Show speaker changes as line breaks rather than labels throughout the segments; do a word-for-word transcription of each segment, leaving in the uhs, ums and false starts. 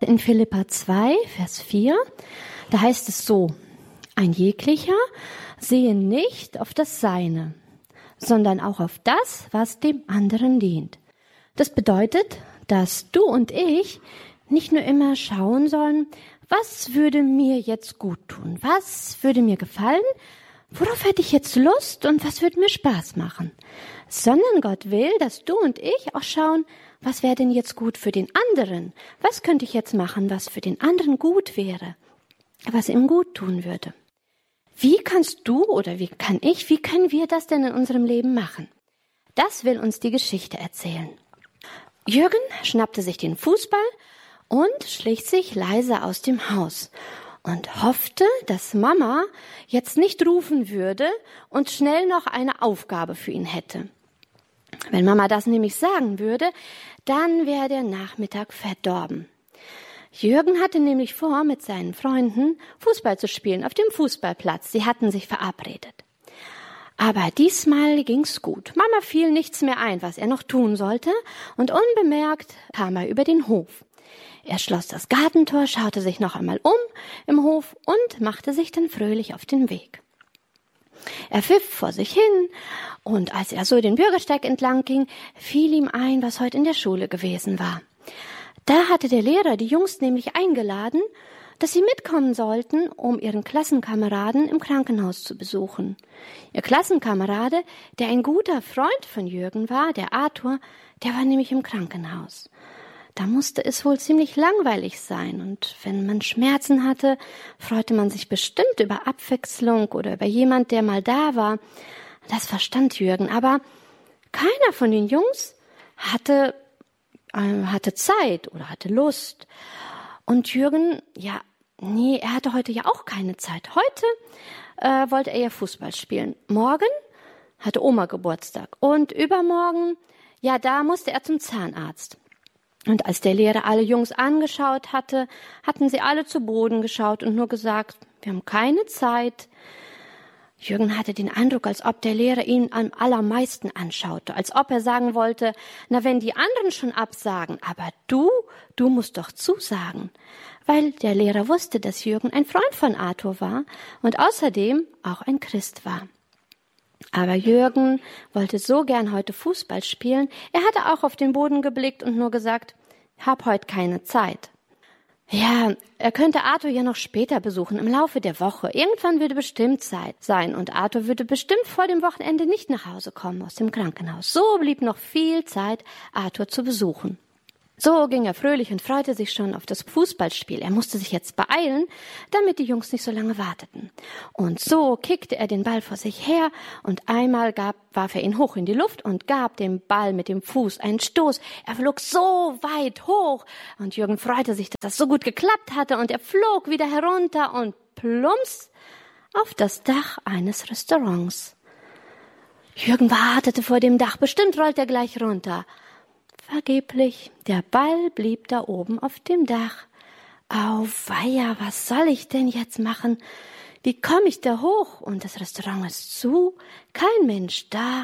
In Philipper zwei, Vers vier, da heißt es so: Ein jeglicher sehe nicht auf das Seine, sondern auch auf das, was dem anderen dient. Das bedeutet, dass du und ich nicht nur immer schauen sollen, was würde mir jetzt gut tun, was würde mir gefallen, worauf hätte ich jetzt Lust und was würde mir Spaß machen, sondern Gott will, dass du und ich auch schauen, was wäre denn jetzt gut für den anderen, was könnte ich jetzt machen, was für den anderen gut wäre, was ihm gut tun würde. Wie kannst du oder wie kann ich, wie können wir das denn in unserem Leben machen? Das will uns die Geschichte erzählen. Jürgen schnappte sich den Fußball und schlich sich leise aus dem Haus und hoffte, dass Mama jetzt nicht rufen würde und schnell noch eine Aufgabe für ihn hätte. Wenn Mama das nämlich sagen würde, dann wäre der Nachmittag verdorben. Jürgen hatte nämlich vor, mit seinen Freunden Fußball zu spielen auf dem Fußballplatz. Sie hatten sich verabredet. Aber diesmal ging's gut. Mama fiel nichts mehr ein, was er noch tun sollte, und unbemerkt kam er über den Hof. Er schloss das Gartentor, schaute sich noch einmal um im Hof und machte sich dann fröhlich auf den Weg. Er pfiff vor sich hin, und als er so den Bürgersteig entlang ging, fiel ihm ein, was heute in der Schule gewesen war. Da hatte der Lehrer die Jungs nämlich eingeladen, dass sie mitkommen sollten, um ihren Klassenkameraden im Krankenhaus zu besuchen. Ihr Klassenkamerade, der ein guter Freund von Jürgen war, der Arthur, der war nämlich im Krankenhaus. Da musste es wohl ziemlich langweilig sein, und wenn man Schmerzen hatte, freute man sich bestimmt über Abwechslung oder über jemand, der mal da war. Das verstand Jürgen, aber keiner von den Jungs hatte, äh, hatte Zeit oder hatte Lust. Und Jürgen, ja, nee, er hatte heute ja auch keine Zeit. Heute äh, wollte er ja Fußball spielen. Morgen hatte Oma Geburtstag und übermorgen, ja, da musste er zum Zahnarzt. Und als der Lehrer alle Jungs angeschaut hatte, hatten sie alle zu Boden geschaut und nur gesagt, wir haben keine Zeit. Jürgen hatte den Eindruck, als ob der Lehrer ihn am allermeisten anschaute, als ob er sagen wollte, na, wenn die anderen schon absagen, aber du, du musst doch zusagen. Weil der Lehrer wusste, dass Jürgen ein Freund von Arthur war und außerdem auch ein Christ war. Aber Jürgen wollte so gern heute Fußball spielen. Er hatte auch auf den Boden geblickt und nur gesagt, hab heute keine Zeit. Ja, er könnte Arthur ja noch später besuchen, im Laufe der Woche. Irgendwann würde bestimmt Zeit sein und Arthur würde bestimmt vor dem Wochenende nicht nach Hause kommen aus dem Krankenhaus. So blieb noch viel Zeit, Arthur zu besuchen. So ging er fröhlich und freute sich schon auf das Fußballspiel. Er musste sich jetzt beeilen, damit die Jungs nicht so lange warteten. Und so kickte er den Ball vor sich her und einmal gab, warf er ihn hoch in die Luft und gab dem Ball mit dem Fuß einen Stoß. Er flog so weit hoch und Jürgen freute sich, dass das so gut geklappt hatte, und er flog wieder herunter und plumps auf das Dach eines Restaurants. Jürgen wartete vor dem Dach, bestimmt rollt er gleich runter. Vergeblich, der Ball blieb da oben auf dem Dach. Auweia, was soll ich denn jetzt machen? Wie komme ich da hoch? Und das Restaurant ist zu, kein Mensch da.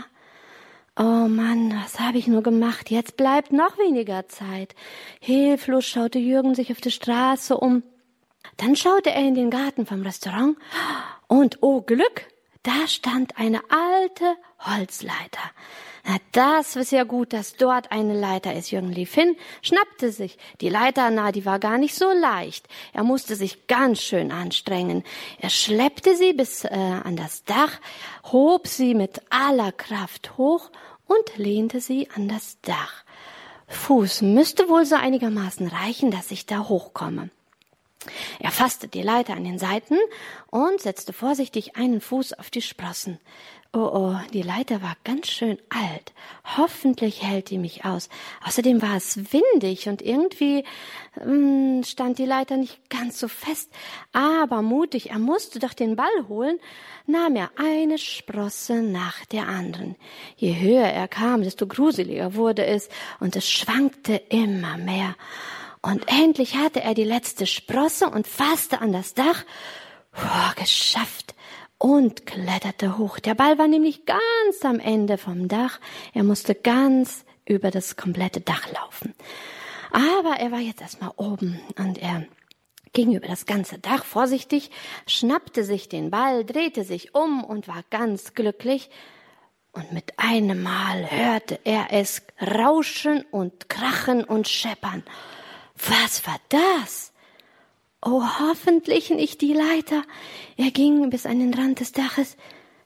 Oh Mann, was habe ich nur gemacht? Jetzt bleibt noch weniger Zeit. Hilflos schaute Jürgen sich auf die Straße um. Dann schaute er in den Garten vom Restaurant und, oh Glück, da stand eine alte Holzleiter. Na, das ist ja gut, dass dort eine Leiter ist. Jürgen lief hin, schnappte sich die Leiter, na, die war gar nicht so leicht. Er musste sich ganz schön anstrengen. Er schleppte sie bis äh, an das Dach, hob sie mit aller Kraft hoch und lehnte sie an das Dach. Fuß müsste wohl so einigermaßen reichen, dass ich da hochkomme. Er fasste die Leiter an den Seiten und setzte vorsichtig einen Fuß auf die Sprossen. Oh, oh, die Leiter war ganz schön alt. Hoffentlich hält die mich aus. Außerdem war es windig und irgendwie ähm, stand die Leiter nicht ganz so fest. Aber mutig, er musste doch den Ball holen, nahm er eine Sprosse nach der anderen. Je höher er kam, desto gruseliger wurde es und es schwankte immer mehr. Und endlich hatte er die letzte Sprosse und fasste an das Dach. Puh, geschafft. Und kletterte hoch. Der Ball war nämlich ganz am Ende vom Dach. Er musste ganz über das komplette Dach laufen. Aber er war jetzt erstmal oben und er ging über das ganze Dach vorsichtig, schnappte sich den Ball, drehte sich um und war ganz glücklich. Und mit einem Mal hörte er es rauschen und krachen und scheppern. Was war das? Oh, hoffentlich nicht die Leiter. Er ging bis an den Rand des Daches.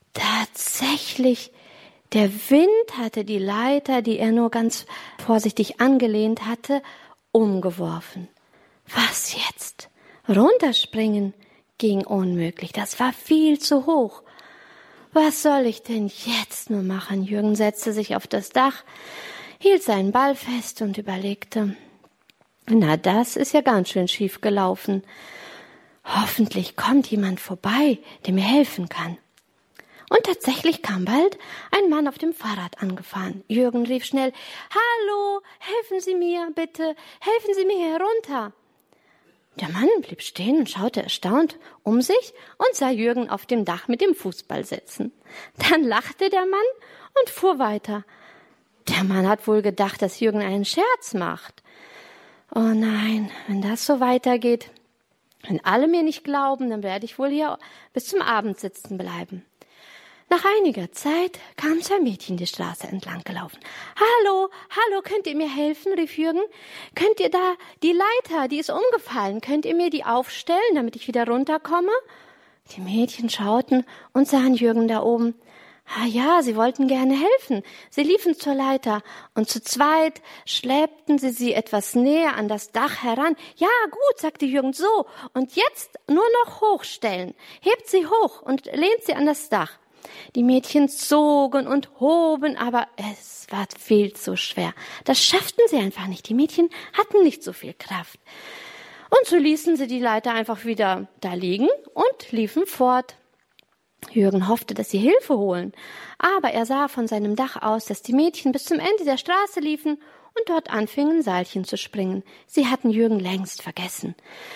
Tatsächlich, der Wind hatte die Leiter, die er nur ganz vorsichtig angelehnt hatte, umgeworfen. Was jetzt? Runterspringen ging unmöglich, das war viel zu hoch. Was soll ich denn jetzt nur machen? Jürgen setzte sich auf das Dach, hielt seinen Ball fest und überlegte, na, das ist ja ganz schön schief gelaufen. Hoffentlich kommt jemand vorbei, der mir helfen kann. Und tatsächlich kam bald ein Mann auf dem Fahrrad angefahren. Jürgen rief schnell, »Hallo, helfen Sie mir, bitte, helfen Sie mir herunter.« Der Mann blieb stehen und schaute erstaunt um sich und sah Jürgen auf dem Dach mit dem Fußball sitzen. Dann lachte der Mann und fuhr weiter. Der Mann hat wohl gedacht, dass Jürgen einen Scherz macht. Oh nein, wenn das so weitergeht, wenn alle mir nicht glauben, dann werde ich wohl hier bis zum Abend sitzen bleiben. Nach einiger Zeit kamen zwei Mädchen die Straße entlang gelaufen. »Hallo, hallo, könnt ihr mir helfen?« rief Jürgen. »Könnt ihr da die Leiter, die ist umgefallen, könnt ihr mir die aufstellen, damit ich wieder runterkomme?« Die Mädchen schauten und sahen Jürgen da oben. Ah ja, sie wollten gerne helfen. Sie liefen zur Leiter und zu zweit schleppten sie sie etwas näher an das Dach heran. »Ja, gut«, sagte Jürgen, »so, und jetzt nur noch hochstellen. Hebt sie hoch und lehnt sie an das Dach.« Die Mädchen zogen und hoben, aber es war viel zu schwer. Das schafften sie einfach nicht. Die Mädchen hatten nicht so viel Kraft. Und so ließen sie die Leiter einfach wieder da liegen und liefen fort. Jürgen hoffte, dass sie Hilfe holen, aber er sah von seinem Dach aus, dass die Mädchen bis zum Ende der Straße liefen und dort anfingen, Seilchen zu springen. Sie hatten Jürgen längst vergessen.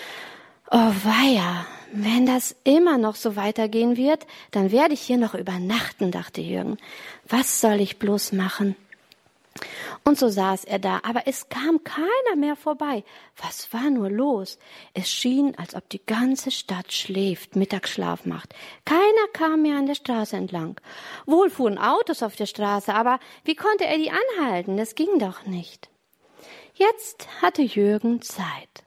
Oh weia, wenn das immer noch so weitergehen wird, dann werde ich hier noch übernachten, dachte Jürgen. Was soll ich bloß machen? Und so saß er da, aber es kam keiner mehr vorbei. Was war nur los? Es schien, als ob die ganze Stadt schläft, Mittagsschlaf macht. Keiner kam mehr an der Straße entlang. Wohl fuhren Autos auf der Straße, aber wie konnte er die anhalten? Das ging doch nicht. Jetzt hatte Jürgen Zeit.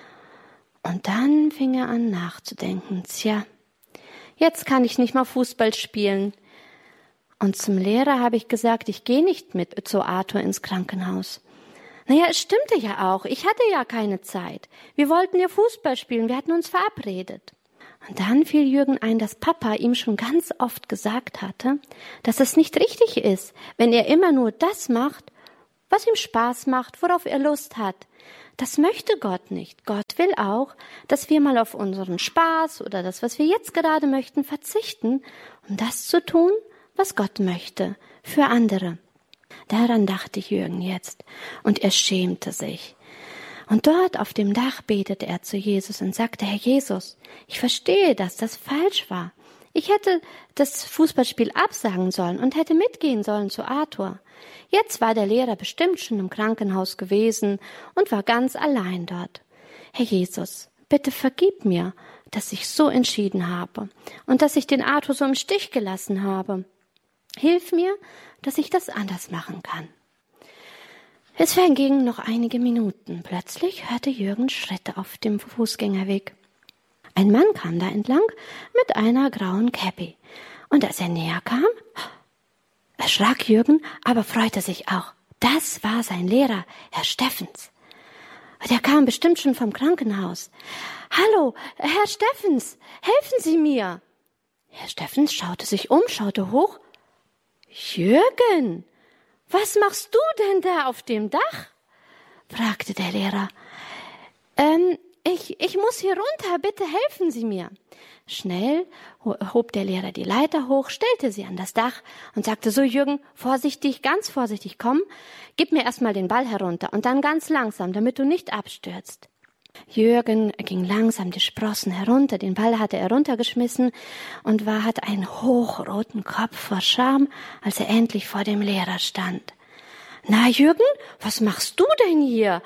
Und dann fing er an nachzudenken. Tja, jetzt kann ich nicht mal Fußball spielen. Und zum Lehrer habe ich gesagt, ich gehe nicht mit zu Arthur ins Krankenhaus. Naja, es stimmte ja auch. Ich hatte ja keine Zeit. Wir wollten ja Fußball spielen. Wir hatten uns verabredet. Und dann fiel Jürgen ein, dass Papa ihm schon ganz oft gesagt hatte, dass es nicht richtig ist, wenn er immer nur das macht, was ihm Spaß macht, worauf er Lust hat. Das möchte Gott nicht. Gott will auch, dass wir mal auf unseren Spaß oder das, was wir jetzt gerade möchten, verzichten, um das zu tun, was Gott möchte, für andere. Daran dachte Jürgen jetzt, und er schämte sich. Und dort auf dem Dach betete er zu Jesus und sagte, Herr Jesus, ich verstehe, dass das falsch war. Ich hätte das Fußballspiel absagen sollen und hätte mitgehen sollen zu Arthur. Jetzt war der Lehrer bestimmt schon im Krankenhaus gewesen und war ganz allein dort. Herr Jesus, bitte vergib mir, dass ich so entschieden habe und dass ich den Arthur so im Stich gelassen habe. Hilf mir, dass ich das anders machen kann. Es vergingen noch einige Minuten. Plötzlich hörte Jürgen Schritte auf dem Fußgängerweg. Ein Mann kam da entlang mit einer grauen Käppi. Und als er näher kam, erschrak Jürgen, aber freute sich auch. Das war sein Lehrer, Herr Steffens. Der kam bestimmt schon vom Krankenhaus. »Hallo, Herr Steffens, helfen Sie mir!« Herr Steffens schaute sich um, schaute hoch. »Jürgen, was machst du denn da auf dem Dach?« fragte der Lehrer. Ähm, ich, ich muss hier runter, bitte helfen Sie mir.« Schnell hob der Lehrer die Leiter hoch, stellte sie an das Dach und sagte, so Jürgen, vorsichtig, ganz vorsichtig, komm, gib mir erstmal den Ball herunter und dann ganz langsam, damit du nicht abstürzt. Jürgen ging langsam die Sprossen herunter, den Ball hatte er runtergeschmissen und war, hatte einen hochroten Kopf vor Scham, als er endlich vor dem Lehrer stand. »Na Jürgen, was machst du denn hier?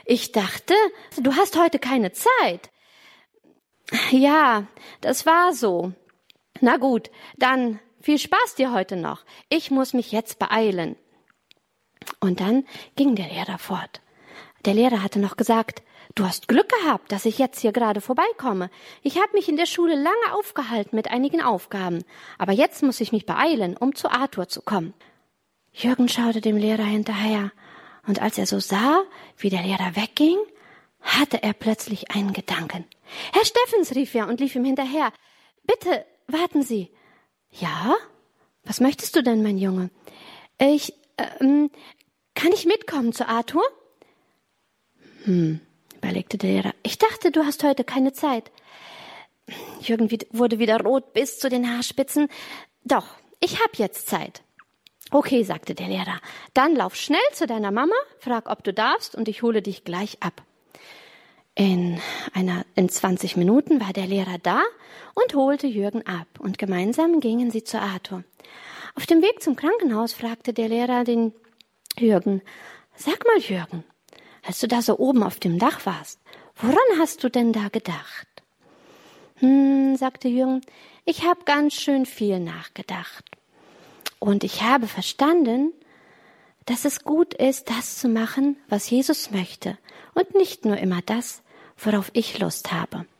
Ich dachte, du hast heute keine Zeit. Ja, das war so. Na gut, dann viel Spaß dir heute noch. Ich muss mich jetzt beeilen. Und dann ging der Lehrer fort. Der Lehrer hatte noch gesagt, du hast Glück gehabt, dass ich jetzt hier gerade vorbeikomme. Ich habe mich in der Schule lange aufgehalten mit einigen Aufgaben, aber jetzt muss ich mich beeilen, um zu Arthur zu kommen. Jürgen schaute dem Lehrer hinterher, und als er so sah, wie der Lehrer wegging, hatte er plötzlich einen Gedanken. »Herr Steffens«, rief er und lief ihm hinterher. »Bitte, warten Sie.« »Ja? Was möchtest du denn, mein Junge?« »Ich, ähm, kann ich mitkommen zu Arthur?« »Hm«, überlegte der Lehrer, »ich dachte, du hast heute keine Zeit.« Jürgen wurde wieder rot bis zu den Haarspitzen. »Doch, ich hab jetzt Zeit.« »Okay«, sagte der Lehrer, »dann lauf schnell zu deiner Mama, frag, ob du darfst, und ich hole dich gleich ab.« In einer, in zwanzig Minuten war der Lehrer da und holte Jürgen ab, und gemeinsam gingen sie zu Arthur. Auf dem Weg zum Krankenhaus fragte der Lehrer den Jürgen, »Sag mal, Jürgen, als du da so oben auf dem Dach warst, woran hast du denn da gedacht?« »Hm«, sagte Jürgen, »ich habe ganz schön viel nachgedacht. Und ich habe verstanden, dass es gut ist, das zu machen, was Jesus möchte, und nicht nur immer das, worauf ich Lust habe.«